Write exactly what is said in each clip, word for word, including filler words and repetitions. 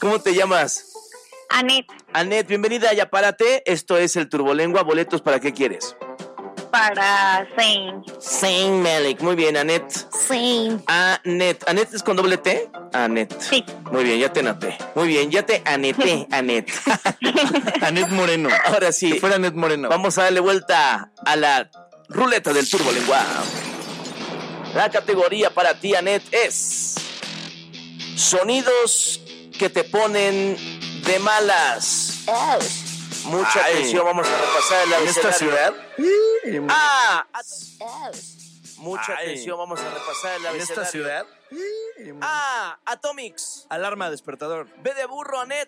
¿Cómo te llamas? Anet. Anet, bienvenida a Yapárate. Esto es el Turbolengua. ¿Boletos para qué quieres? Para Zayn. Zayn Malik. Muy bien, Anet. Zayn. Anet. ¿Anet es con doble T? Anet. Sí. Muy bien, ya te anoté. Muy bien, ya te aneté, Anet. Anet Moreno. Ahora sí. Si fuera Anet Moreno. Vamos a darle vuelta a la ruleta del Turbolengua. La categoría para ti, Anet, es sonidos que te ponen de malas. Mucha Ay. atención, vamos a repasar el ¿En esta abecedario. ciudad? Ah, at- mucha Ay. atención, vamos a repasar el ¿En esta abecedario. ciudad? A, Atomics. Alarma despertador. B de burro, Anet.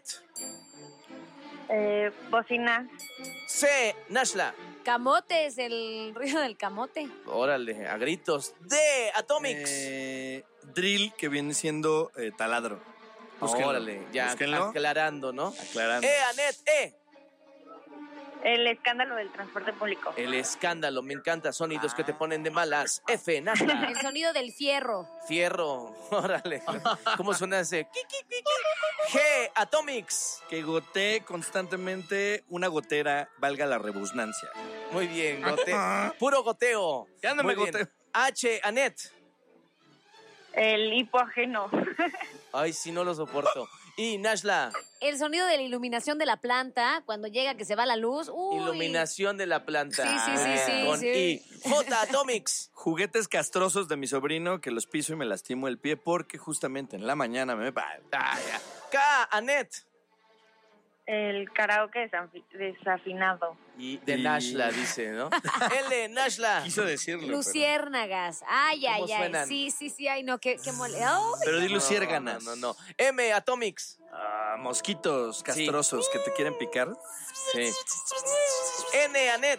Eh, bocina. C, Nashla. Camote es el ruido del camote. Órale, a gritos. D, Atomics. Eh, drill, que viene siendo eh, taladro. Búsquenlo. Órale, ya Búsquenlo. aclarando, ¿no? Aclarando. E, Anet, E. El escándalo del transporte público. El escándalo, me encanta. Sonidos que te ponen de malas. F, Nashla. El sonido del fierro. Fierro, órale. ¿Cómo suena ese? G, Atomics. Que gotee constantemente una gotera, valga la rebusnancia. Muy bien, goteo. Puro goteo. Ya no Muy me bien. goteo. H, Anet. El hipo ajeno. Ay, sí, no lo soporto. Y Nashla. El sonido de la iluminación de la planta cuando llega que se va la luz. Uy. Iluminación de la planta. Sí, sí, sí, sí, Con sí. I. J, Atomics. Juguetes castrosos de mi sobrino que los piso y me lastimo el pie porque justamente en la mañana me... Ah, ya. K, Anet. El karaoke desafi- desafinado. Y de Y- Nashla, dice, ¿no? L, Nashla. Quiso decirlo. Luciérnagas. Ay, ay, ¿Cómo ay. suenan? Sí, sí, sí. Ay, no, qué, qué mole. Ay. Pero, pero di No, luciérganas. No, no, no. M, Atomics. Ah, mosquitos castrosos que te quieren picar. Sí. N, Anet.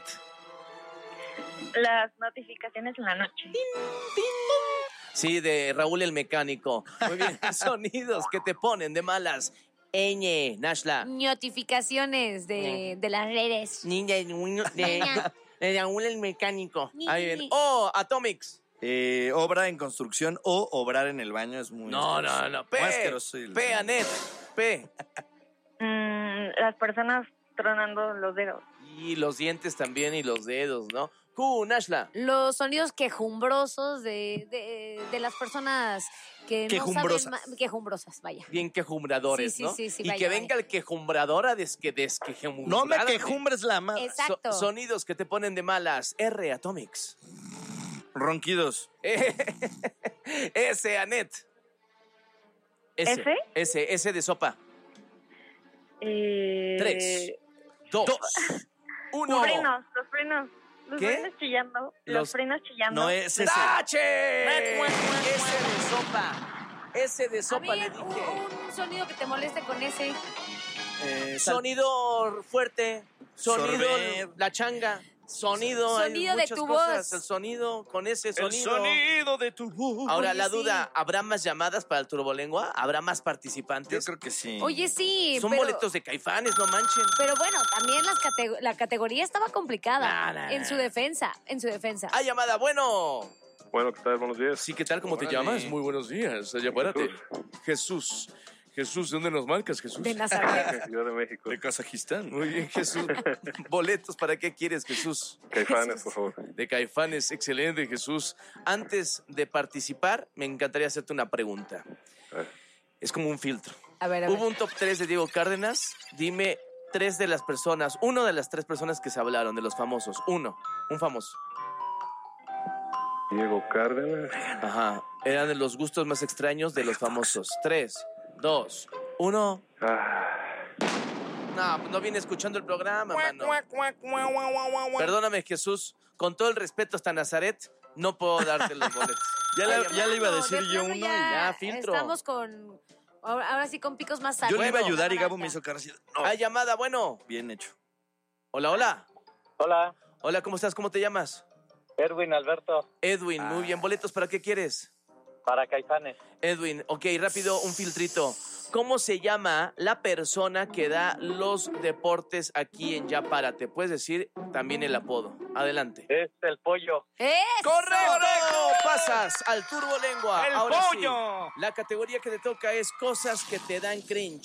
Las notificaciones en la noche. Sí, de Raúl el Mecánico. Muy bien. Sonidos que te ponen de malas. Ñ, Nashla. Notificaciones de, de las redes. Niña, de, de Raúl el Mecánico. Ni, Ahí ni, bien. ni. O, Atomics. Eh, obra en construcción o obrar en el baño es muy No, no, asqueroso. no. Muy P, asqueroso y- P, Anet. P. Mm, las personas tronando los dedos. Y los dientes también y los dedos, ¿no? Q, Nashla. Los sonidos quejumbrosos de, de, de las personas que Quejumbrosas. no saben... ma- Quejumbrosas, vaya. Bien quejumbradores, Sí, sí, ¿no? sí, sí, y vaya, que vaya. venga el quejumbrador a des que desquejumbrar. No me quejumbres la madre. Exacto. sonidos que te ponen de malas. R, Atomics. Ronquidos. S, Anet. S. ¿F? S, S de sopa. Eh, Tres, dos, uno. Los frenos, los frenos. Los ¿Qué? frenos chillando. Los, Los- frenos chillando. No es ese. ¡Tache! S de sopa. S de A sopa, ver, le un, dije. un sonido que te moleste con ese. Eh, sal- Sonido fuerte. Sonido, Sorber. la changa. Sonido. hay Sonido de muchas tu cosas. voz. El sonido, con ese El sonido. sonido de tu voz. Ahora, Oye, la sí. duda, ¿habrá más llamadas para el Turbolengua? ¿Habrá más Yo participantes? creo que sí. Oye, sí. Son pero, boletos de Caifanes, no manchen. Pero bueno, también las categ- la categoría estaba complicada. Nah, nah, en nah. su defensa, en su defensa. ¡Ah, llamada! Bueno. Bueno, ¿qué tal? Buenos días. Sí, ¿qué tal? ¿Cómo te Órale. llamas? Muy buenos días. Llapárate. Jesús. Jesús, ¿de dónde nos marcas, Jesús? De Nazaret. Ciudad de México. De Kazajistán. Muy bien, Jesús. Boletos, ¿para qué quieres, Jesús? Caifanes, por favor. De Caifanes, excelente, Jesús. Antes de participar, me encantaría hacerte una pregunta. A ver. Es como un filtro. A ver, a ver. Hubo un top tres de Diego Cárdenas. Dime tres de las personas, uno de las tres personas que se hablaron, de los famosos. Uno, un famoso. Diego Cárdenas. Ajá. Eran de los gustos más extraños de los famosos. Tres, dos, uno. Ah, No, no viene escuchando el programa, mano. Perdóname, Jesús. Con todo el respeto hasta Nazaret, no puedo darte los boletos. Ya, Ay, le, ya le iba a No, decir de yo plano uno. ya y- ya, filtro. Estamos con... Ahora, ahora sí con picos más Yo altos. le iba a Bueno, ayudar y cámara Gabo me alta. hizo cara así. No, Ah, llamada, bueno. bien hecho. Hola, hola. Hola, Hola, ¿cómo estás? ¿Cómo te llamas? Erwin Alberto, Edwin, muy bien. ¿Boletos para qué quieres? para Caifanes. Edwin, ok, rápido, un filtrito. ¿Cómo se llama la persona que da los deportes aquí en Yapárate? Puedes decir también el apodo. Adelante. Es el pollo. ¡Eso! ¡Correcto! Pasas al Turbolengua. ¡El Ahora pollo! sí, la categoría que te toca es cosas que te dan cringe.